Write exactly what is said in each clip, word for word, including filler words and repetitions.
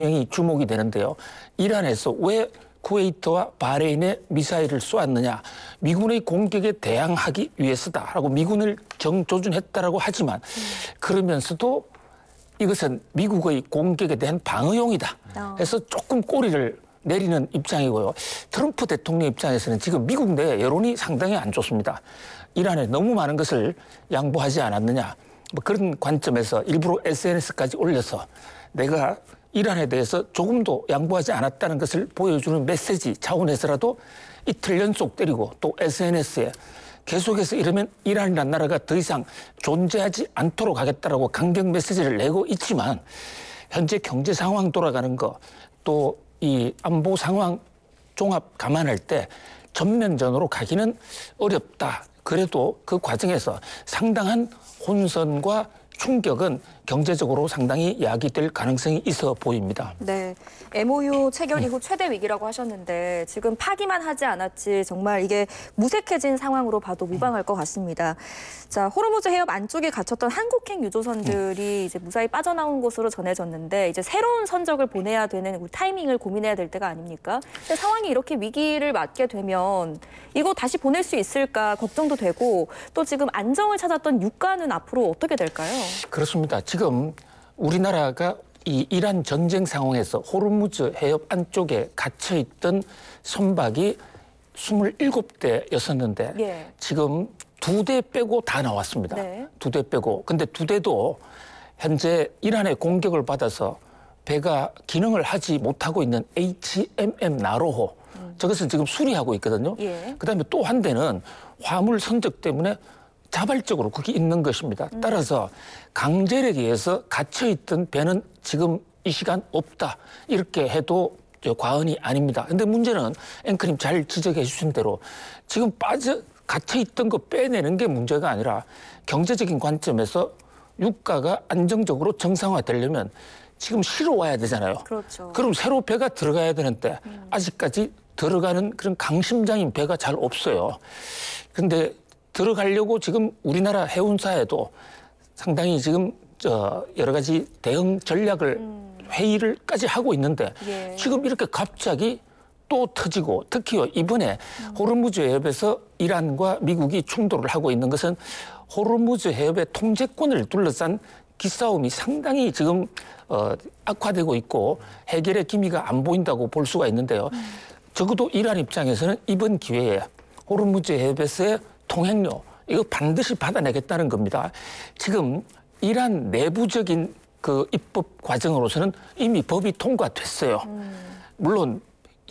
이 주목이 되는데요. 이란에서 왜 쿠웨이트와 바레인에 미사일을 쏘았느냐. 미군의 공격에 대항하기 위해서다라고 미군을 정조준했다라고 하지만 음. 그러면서도 이것은 미국의 공격에 대한 방어용이다 해서 조금 꼬리를 내리는 입장이고요. 트럼프 대통령 입장에서는 지금 미국 내 여론이 상당히 안 좋습니다. 이란에 너무 많은 것을 양보하지 않았느냐. 뭐 그런 관점에서 일부러 에스엔에스까지 올려서 내가 이란에 대해서 조금도 양보하지 않았다는 것을 보여주는 메시지 차원에서라도 이틀 연속 때리고 또 에스엔에스에 계속해서 이러면 이란이라는 나라가 더 이상 존재하지 않도록 하겠다라고 강경 메시지를 내고 있지만 현재 경제 상황 돌아가는 거 또 이 안보 상황 종합 감안할 때 전면전으로 가기는 어렵다. 그래도 그 과정에서 상당한 혼선과 충격은 경제적으로 상당히 야기될 가능성이 있어 보입니다. 네, 엠오유 체결 이후 최대 위기라고 하셨는데 지금 파기만 하지 않았지 정말 이게 무색해진 상황으로 봐도 무방할 것 같습니다. 자, 호르무즈 해협 안쪽에 갇혔던 한국행 유조선들이 이제 무사히 빠져나온 것으로 전해졌는데 이제 새로운 선적을 보내야 되는 우리 타이밍을 고민해야 될 때가 아닙니까? 근데 상황이 이렇게 위기를 맞게 되면 이거 다시 보낼 수 있을까 걱정도 되고 또 지금 안정을 찾았던 유가는 앞으로 어떻게 될까요? 그렇습니다. 지금 우리나라가 이 이란 전쟁 상황에서 호르무즈 해협 안쪽에 갇혀있던 선박이 스물일곱 대였었는데 예. 지금 두 대 빼고 다 나왔습니다. 네. 두 대 빼고. 근데 두 대도 현재 이란의 공격을 받아서 배가 기능을 하지 못하고 있는 에이치엠엠 나로호. 음. 저것은 지금 수리하고 있거든요. 예. 그다음에 또 한 대는 화물 선적 때문에 자발적으로 거기 있는 것입니다. 음. 따라서 강제력에 의해서 갇혀있던 배는 지금 이 시간 없다. 이렇게 해도 과언이 아닙니다. 근데 문제는 앵커님 잘 지적해 주신 대로 지금 빠져 갇혀있던 거 빼내는 게 문제가 아니라 경제적인 관점에서 유가가 안정적으로 정상화되려면 지금 실어 와야 되잖아요. 그렇죠. 그럼 새로 배가 들어가야 되는데 음. 아직까지 들어가는 그런 강심장인 배가 잘 없어요. 근데 들어가려고 지금 우리나라 해운사에도 상당히 지금 저 여러 가지 대응 전략을 음. 회의를까지 하고 있는데 예. 지금 이렇게 갑자기 또 터지고 특히 이번에 음. 호르무즈 해협에서 이란과 미국이 충돌을 하고 있는 것은 호르무즈 해협의 통제권을 둘러싼 기싸움이 상당히 지금 어, 악화되고 있고 해결의 기미가 안 보인다고 볼 수가 있는데요. 음. 적어도 이란 입장에서는 이번 기회에 호르무즈 해협에서의 통행료 이거 반드시 받아내겠다는 겁니다. 지금 이란 내부적인 그 입법 과정으로서는 이미 법이 통과됐어요. 음. 물론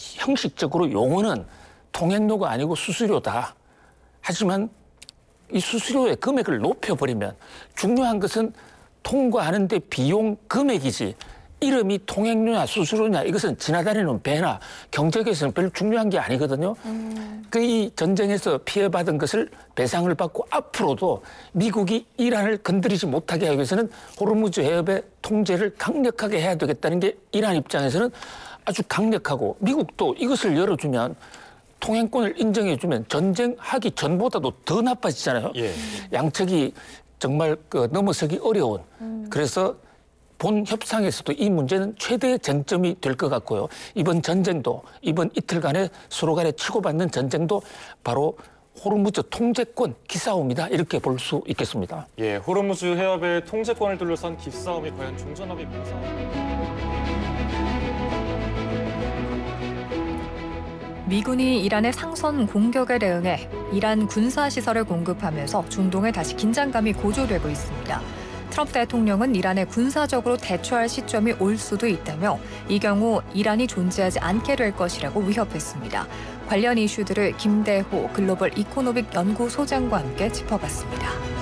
형식적으로 용어는 통행료가 아니고 수수료다. 하지만 이 수수료의 금액을 높여버리면 중요한 것은 통과하는데 비용 금액이지 이름이 통행료냐 수수료냐 이것은 지나다니는 배나 경제계에서는 별로 중요한 게 아니거든요. 음. 그 이 전쟁에서 피해받은 것을 배상을 받고 앞으로도 미국이 이란을 건드리지 못하게 하기 위해서는 호르무즈 해협의 통제를 강력하게 해야 되겠다는 게 이란 입장에서는 아주 강력하고 미국도 이것을 열어주면 통행권을 인정해주면 전쟁하기 전보다도 더 나빠지잖아요. 예. 양측이 정말 그 넘어서기 어려운 음. 그래서 본 협상에서도 이 문제는 최대의 쟁점이 될 것 같고요. 이번 전쟁도 이번 이틀간의 서로 간에 치고받는 전쟁도 바로 호르무즈 통제권 기싸움이다 이렇게 볼 수 있겠습니다. 예, 호르무즈 해협의 통제권을 둘러싼 기싸움이 과연 종전합의 공상. 미군이 이란의 상선 공격에 대응해 이란 군사시설을 공급하면서 중동에 다시 긴장감이 고조되고 있습니다. 트럼프 대통령은 이란에 군사적으로 대처할 시점이 올 수도 있다며 이 경우 이란이 존재하지 않게 될 것이라고 위협했습니다. 관련 이슈들을 김대호 글로벌 이코노믹 연구소장과 함께 짚어봤습니다.